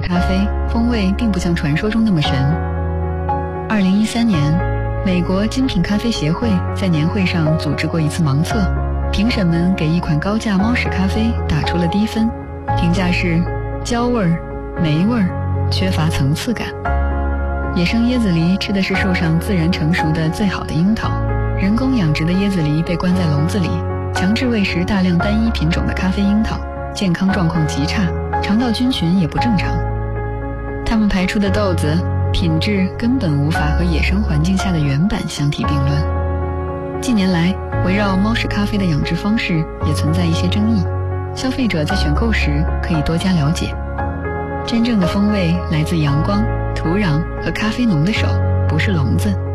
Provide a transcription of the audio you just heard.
咖啡，风味并不像传说中那么神。2013年，美国精品咖啡协会在年会上组织过一次盲测，评审们给一款高价猫屎咖啡打出了低分，评价是焦味儿、霉味儿，缺乏层次感。野生椰子梨吃的是树上自然成熟的最好的樱桃，人工养殖的椰子梨被关在笼子里，强制喂食大量单一品种的咖啡樱桃，健康状况极差，肠道菌群也不正常。它们排出的豆子品质根本无法和野生环境下的原版相提并论。近年来，围绕猫屎咖啡的养殖方式也存在一些争议，消费者在选购时可以多加了解。真正的风味来自阳光、土壤和咖啡农的手，不是笼子。